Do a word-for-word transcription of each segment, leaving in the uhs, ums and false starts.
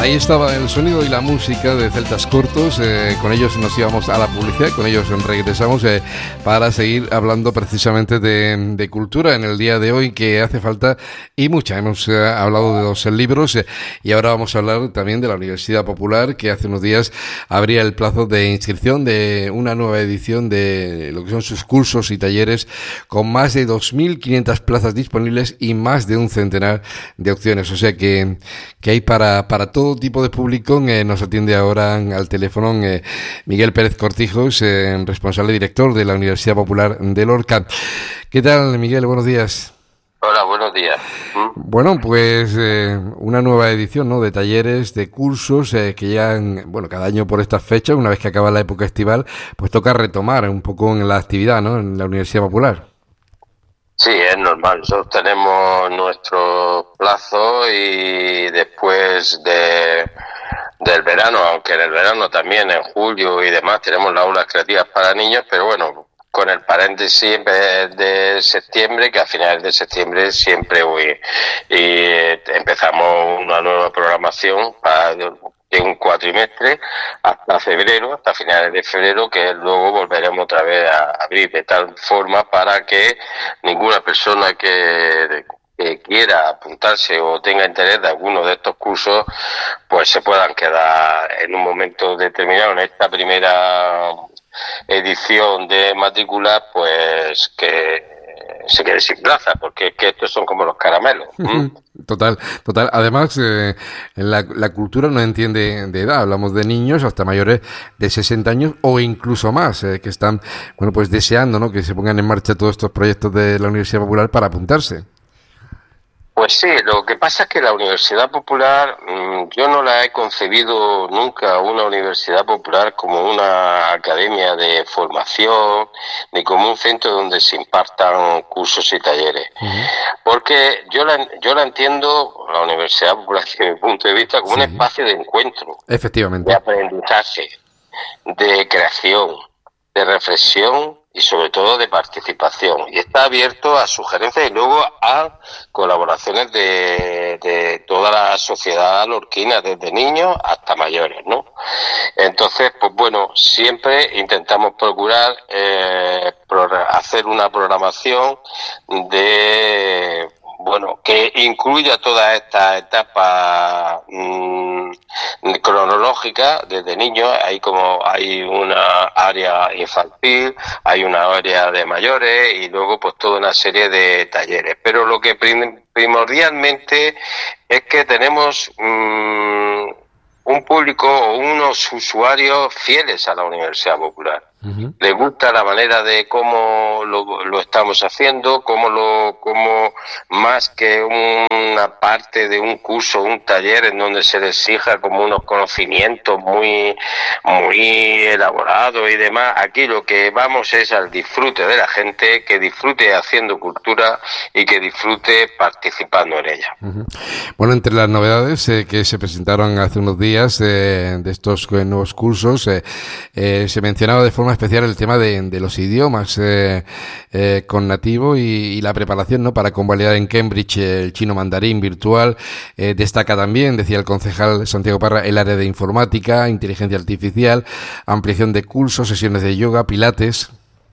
Ahí estaba el sonido y la música de Celtas Cortos. Eh, con ellos nos íbamos a la publicidad, con ellos regresamos eh, para seguir hablando precisamente de, de cultura en el día de hoy, que hace falta y mucha. Hemos eh, hablado de dos libros eh, y ahora vamos a hablar también de la Universidad Popular, que hace unos días abría el plazo de inscripción de una nueva edición de lo que son sus cursos y talleres, con más de dos mil quinientas plazas disponibles y más de un centenar de opciones. O sea que, que hay para, para todo tipo de público. Eh, nos atiende ahora al teléfono eh, Miguel Pérez Cortijos, eh, responsable director de la Universidad Popular de Lorca. ¿Qué tal, Miguel? Buenos días. Hola, buenos días. ¿Mm? Bueno, pues eh, una nueva edición, ¿no?, de talleres, de cursos eh, que ya, bueno, cada año por estas fechas, una vez que acaba la época estival, pues toca retomar un poco en la actividad, ¿no?, en la Universidad Popular. Sí, es normal. Nosotros tenemos nuestro plazo y después de del verano, aunque en el verano también, en julio y demás, tenemos las aulas creativas para niños, pero bueno, con el paréntesis en vez de septiembre, que a finales de septiembre siempre voy, y empezamos una nueva programación para de un cuatrimestre hasta febrero, hasta finales de febrero, que luego volveremos otra vez a abrir de tal forma para que ninguna persona que, que quiera apuntarse o tenga interés de alguno de estos cursos, pues se puedan quedar en un momento determinado en esta primera edición de matrícula, pues que se quede sin plaza, porque es que estos son como los caramelos. ¿Mm? Total, total. Además, eh, la, la cultura no entiende de edad. Hablamos de niños hasta mayores de sesenta años o incluso más, eh, que están, bueno, pues deseando, ¿no?, que se pongan en marcha todos estos proyectos de la Universidad Popular para apuntarse. Pues sí, lo que pasa es que la Universidad Popular, yo no la he concebido nunca una Universidad Popular como una academia de formación, ni como un centro donde se impartan cursos y talleres. Uh-huh. Porque yo la, yo la entiendo, la Universidad Popular, desde mi punto de vista, como sí. un espacio de encuentro, efectivamente, de aprendizaje, de creación, de reflexión y sobre todo de participación, y está abierto a sugerencias y luego a colaboraciones de, de toda la sociedad lorquina, desde niños hasta mayores, ¿no? Entonces, pues bueno, siempre intentamos procurar eh, hacer una programación de, bueno, que incluya todas estas etapas mmm, cronológicas desde niños. Hay como hay una área infantil, hay una área de mayores y luego pues toda una serie de talleres. Pero lo que prim primordialmente es que tenemos mmm, un público o unos usuarios fieles a la Universidad Popular. Uh-huh. Les gusta la manera de cómo lo, lo estamos haciendo, cómo lo, cómo más que una parte de un curso, un taller en donde se les exija como unos conocimientos muy, muy elaborados y demás. Aquí lo que vamos es al disfrute de la gente, que disfrute haciendo cultura y que disfrute participando en ella. Uh-huh. Bueno, entre las novedades eh, que se presentaron hace unos días eh, de estos eh, nuevos cursos, eh, eh, se mencionaba de forma especial el tema de, de los idiomas eh, eh, con nativo y, y la preparación, ¿no?, para convalidar en Cambridge el chino mandarín virtual. Eh, destaca también, decía el concejal Santiago Parra, el área de informática, inteligencia artificial, ampliación de cursos, sesiones de yoga, pilates.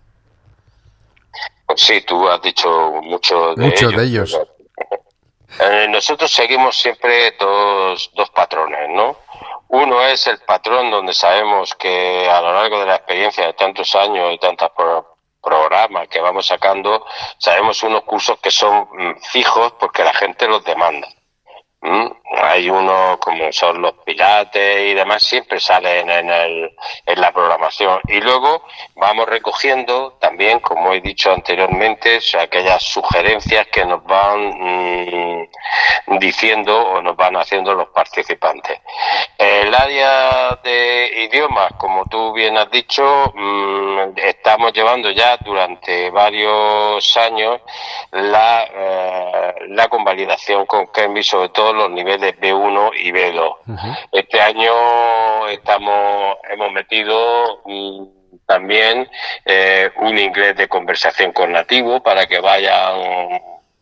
Sí, tú has dicho mucho de Muchos ellos. de ellos. Eh, nosotros seguimos siempre dos, dos patrones, ¿no? Uno es el patrón donde sabemos que a lo largo de la experiencia de tantos años y tantos pro programas que vamos sacando, sabemos unos cursos que son mm, fijos porque la gente los demanda. ¿Mm? Hay unos como son los pilates y demás, siempre salen en, el, en la programación. Y luego vamos recogiendo también, como he dicho anteriormente, o sea, aquellas sugerencias que nos van mmm, diciendo o nos van haciendo los participantes. El área de idiomas, como tú bien has dicho, mmm, estamos llevando ya durante varios años la, eh, la convalidación con Cambridge, sobre todo los niveles B uno y B dos. Uh-huh. Este año estamos hemos metido mmm, también eh, un inglés de conversación con nativo para que vayan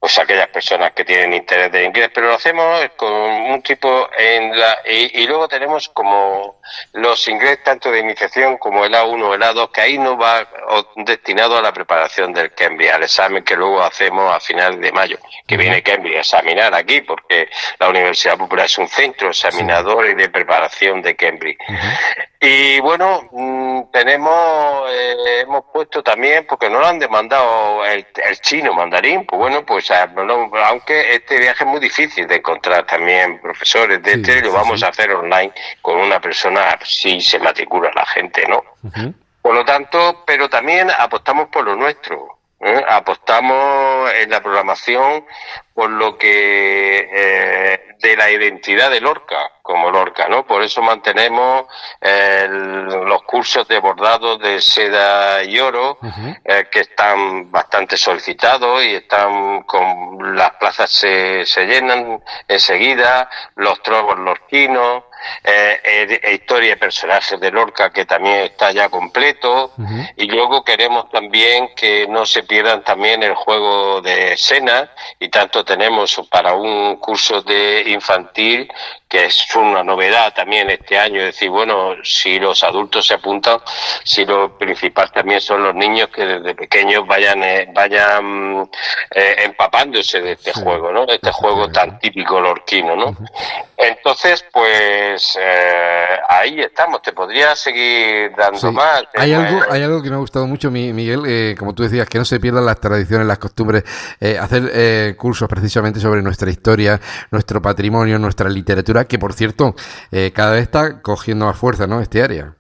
pues aquellas personas que tienen interés de inglés, pero lo hacemos con un tipo en la y, y luego tenemos como los inglés tanto de iniciación como el A uno o el A dos, que ahí no va destinado a la preparación del Cambridge, al examen que luego hacemos a final de mayo, que uh-huh. viene Cambridge a examinar aquí, porque la Universidad Popular es un centro examinador sí. y de preparación de Cambridge. Uh-huh. Y bueno, mmm, tenemos, eh, hemos puesto también, porque no lo han demandado el, el chino mandarín, pues bueno, pues no, aunque este viaje es muy difícil de encontrar también profesores de sí, este, sí, lo vamos sí. a hacer online con una persona, si se matricula la gente, ¿no? Uh-huh. Por lo tanto, pero también apostamos por lo nuestro, ¿eh? Apostamos en la programación por lo que eh, de la identidad de Lorca, como Lorca, ¿no? Por eso mantenemos eh, los cursos de bordado de seda y oro, uh-huh. eh, que están bastante solicitados y están con las plazas se, se llenan enseguida, los trobos lorquinos, eh, eh, eh, historia y personajes de Lorca, que también está ya completo, uh-huh. y luego queremos también que no se pierdan también el juego de escena, y tanto tenemos para un curso de infantil, que es una novedad también este año, es decir, bueno, si los adultos se apuntan, si lo principal también son los niños que desde pequeños vayan eh, vayan eh, empapándose de este sí, juego, ¿no? De este juego tan típico lorquino, ¿no? Uh-huh. Entonces, pues eh, ahí estamos, te podría seguir dando sí. más. Hay eh, algo, hay algo que me ha gustado mucho, Miguel, eh, como tú decías, que no se pierdan las tradiciones, las costumbres, eh, hacer eh, cursos precisamente sobre nuestra historia, nuestro patrimonio, nuestra literatura, que por cierto, eh, cada vez está cogiendo más fuerza, ¿no? Este área.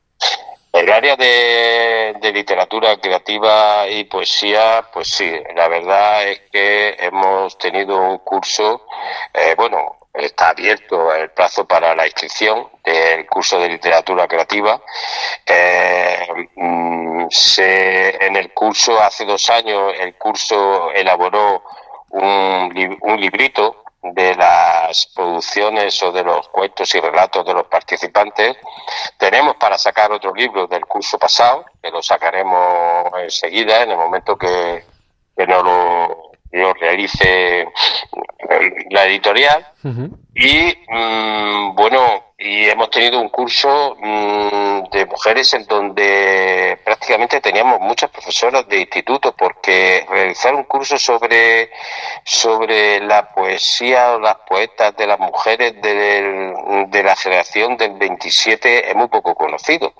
El área de, de literatura creativa y poesía, pues sí, la verdad es que hemos tenido un curso, eh, bueno, está abierto el plazo para la inscripción del curso de literatura creativa. Eh, se, en el curso, hace dos años, el curso elaboró un, un librito de las producciones o de los cuentos y relatos de los participantes. Tenemos para sacar otro libro del curso pasado, que lo sacaremos enseguida, en el momento que, que nos lo, lo realice la editorial. Uh-huh. Y, mmm, bueno, y hemos tenido un curso mmm, de mujeres en donde prácticamente teníamos muchas profesoras de instituto, porque realizar un curso sobre sobre la poesía o las poetas de las mujeres del, de la generación del veintisiete es muy poco conocido.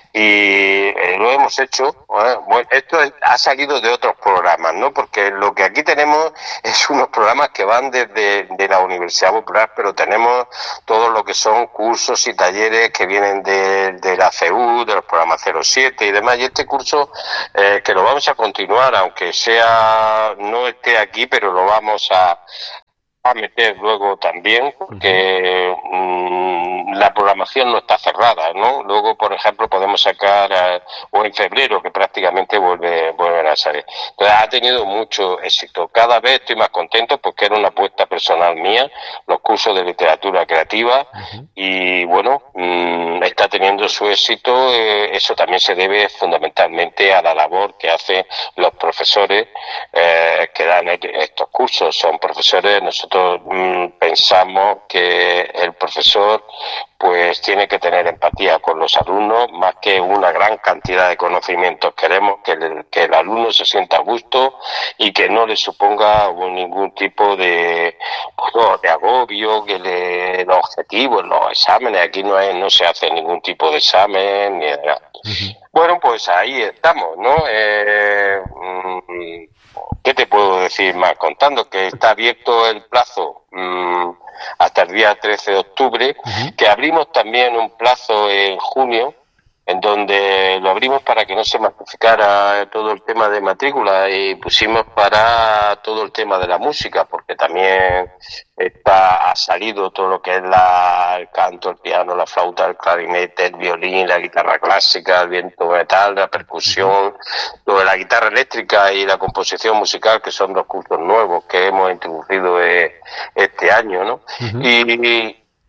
Y eh, lo hemos hecho, ¿eh? Bueno, esto ha salido de otros programas, ¿no? Porque lo que aquí tenemos es unos programas que van desde de la Universidad Popular, pero tenemos todo lo que son cursos y talleres que vienen de, de la C E U, de los programas cero siete y demás. Y este curso, eh, que lo vamos a continuar, aunque sea no esté aquí, pero lo vamos a, a meter luego también, porque mmm, la programación no está cerrada, ¿no? Luego, por ejemplo, podemos sacar, a, o en febrero, que prácticamente vuelve, vuelven a salir. Entonces, ha tenido mucho éxito. Cada vez estoy más contento porque era una apuesta personal mía, los cursos de literatura creativa, uh-huh. y bueno, mmm, está teniendo su éxito. Eh, eso también se debe fundamentalmente a la labor que hacen los profesores eh, que dan estos cursos. Son profesores, nosotros Nosotros mmm, pensamos que el profesor pues tiene que tener empatía con los alumnos, más que una gran cantidad de conocimientos. Queremos que el, que el alumno se sienta a gusto y que no le suponga ningún tipo de, pues no, de agobio, que le, los objetivos, los exámenes, aquí no, es, no se hace ningún tipo de examen ni de nada. Uh-huh. Bueno, pues ahí estamos, ¿no? Eh, mmm, ¿Qué te puedo decir más? Contando que está abierto el plazo mmm, hasta el día trece de octubre, uh-huh. que abrimos también un plazo en junio, en donde lo abrimos para que no se masificara todo el tema de matrícula, y pusimos para todo el tema de la música, porque también está, ha salido todo lo que es la, el canto, el piano, la flauta, el clarinete, el violín, la guitarra clásica, el viento metal, la percusión, lo de la guitarra eléctrica y la composición musical, que son dos cursos nuevos que hemos introducido eh, este año, ¿no? Uh-huh. Y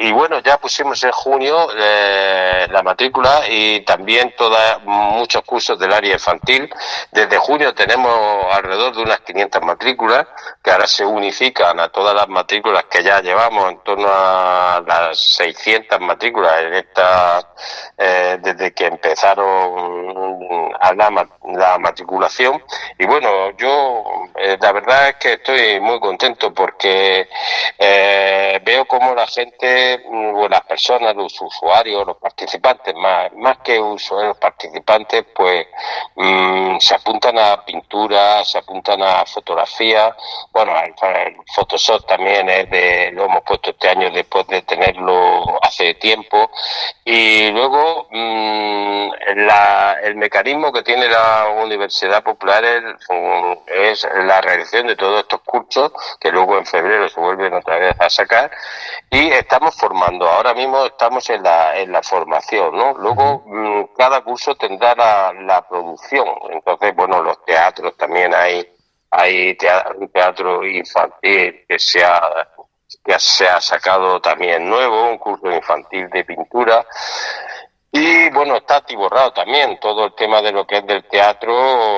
y bueno, ya pusimos en junio eh, la matrícula y también toda, muchos cursos del área infantil. Desde junio tenemos alrededor de unas quinientas matrículas que ahora se unifican a todas las matrículas que ya llevamos, en torno a las seiscientas matrículas en esta, eh, desde que empezaron a la, la matriculación. Y bueno, yo eh, la verdad es que estoy muy contento porque eh, veo cómo la gente, o las personas, los usuarios, los participantes, más, más que usuarios, participantes, pues mmm, se apuntan a pintura, se apuntan a fotografía. Bueno, el, el Photoshop también es de, lo hemos puesto este año después de tenerlo hace tiempo. Y luego mmm, la, el mecanismo que tiene la Universidad Popular es, es la realización de todos estos cursos que luego en febrero se vuelven otra vez a sacar, y estamos formando, ahora mismo estamos en la en la formación, ¿no? Luego mmm, cada curso tendrá la, la producción, entonces bueno, los teatros también hay hay teatro, un teatro infantil que se ha que se ha sacado también nuevo, un curso infantil de pintura. Y bueno, está atiborrado también todo el tema de lo que es del teatro.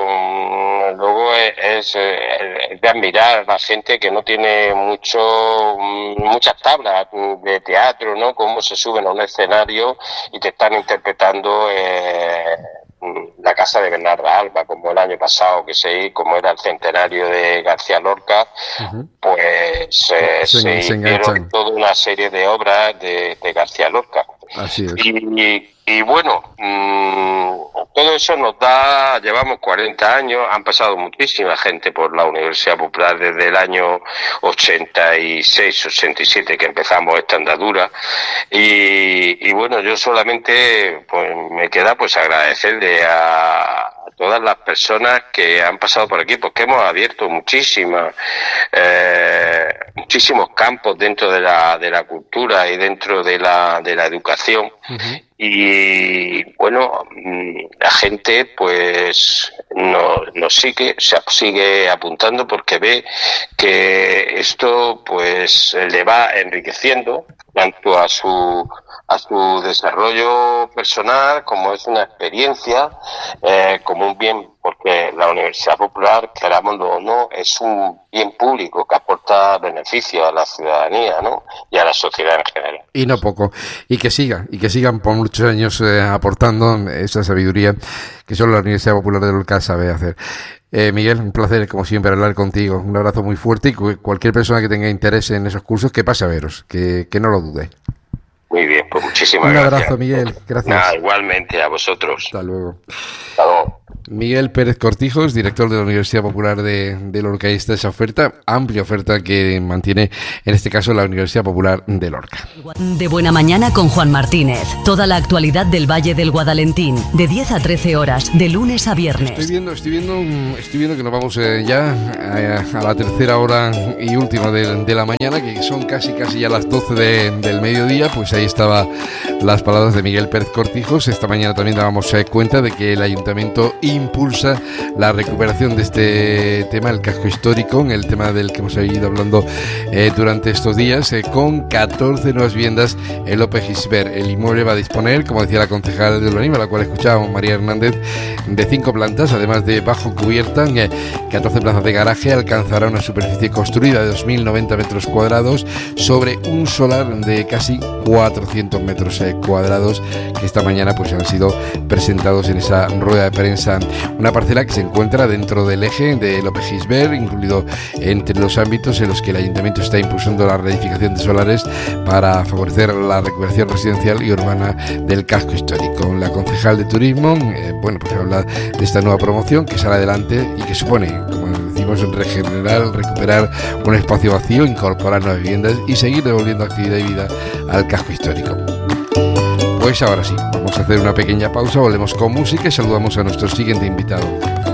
Luego es, es, es de admirar a la gente que no tiene mucho muchas tablas de teatro, ¿no? Cómo se suben a un escenario y te están interpretando eh, La Casa de Bernarda Alba, como el año pasado, que se como era el centenario de García Lorca. Uh-huh. Pues eh, se, se hicieron toda una serie de obras de, de García Lorca. Así es. Y, y bueno, mmm, todo eso nos da, llevamos cuarenta años, han pasado muchísima gente por la Universidad Popular desde el año ochenta y seis, ochenta y siete que empezamos esta andadura, y, y bueno, yo solamente pues me queda pues agradecerle a todas las personas que han pasado por aquí, porque hemos abierto muchísimas eh, muchísimos campos dentro de la de la cultura y dentro de la de la educación. Uh-huh. Y bueno, la gente pues nos no sigue, se sigue apuntando porque ve que esto pues le va enriqueciendo tanto a su a su desarrollo personal, como es una experiencia, eh, como un bien, porque la Universidad Popular, querámoslo o no, es un bien público que aporta beneficios a la ciudadanía, ¿no? Y a la sociedad en general. Y no poco. Y que siga, y que sigan por muchos años eh, aportando esa sabiduría que solo la Universidad Popular de Lorca sabe hacer. Eh, Miguel, un placer, como siempre, hablar contigo. Un abrazo muy fuerte, y cualquier persona que tenga interés en esos cursos, que pase a veros, que, que no lo dude. Muy bien, pues muchísimas Un gracias. Un abrazo, Miguel. Gracias. Nada, igualmente a vosotros. Hasta luego. Hasta luego. Miguel Pérez Cortijos, director de la Universidad Popular de, de Lorca. Ahí está esa oferta, amplia oferta que mantiene, en este caso, la Universidad Popular de Lorca. De Buena Mañana con Juan Martínez. Toda la actualidad del Valle del Guadalentín, de diez a trece horas, de lunes a viernes. Estoy viendo, estoy viendo, estoy viendo que nos vamos eh, ya a, a la tercera hora y última de, de la mañana, que son casi casi ya las doce de, del mediodía. Pues ahí estaban las palabras de Miguel Pérez Cortijos. Esta mañana también dábamos eh, cuenta de que el Ayuntamiento impulsa la recuperación de este tema, el casco histórico, en el tema del que hemos ido hablando eh, durante estos días, eh, con catorce nuevas viviendas en López Gisbert. El inmueble va a disponer, como decía la concejal de urbanismo, a la cual escuchábamos, María Hernández, de cinco plantas, además de bajo cubierta, eh, catorce plazas de garaje, alcanzará una superficie construida de dos mil noventa metros cuadrados sobre un solar de casi cuatrocientos metros eh, cuadrados, que esta mañana pues han sido presentados en esa rueda de prensa. Una parcela que se encuentra dentro del eje de López Gisbert, incluido entre los ámbitos en los que el Ayuntamiento está impulsando la reedificación de solares para favorecer la recuperación residencial y urbana del casco histórico. La concejal de Turismo, eh, bueno, pues habla de esta nueva promoción que sale adelante y que supone, como decimos, regenerar, recuperar un espacio vacío, incorporar nuevas viviendas y seguir devolviendo actividad y vida al casco histórico. Pues ahora sí, vamos a hacer una pequeña pausa, volvemos con música y saludamos a nuestro siguiente invitado.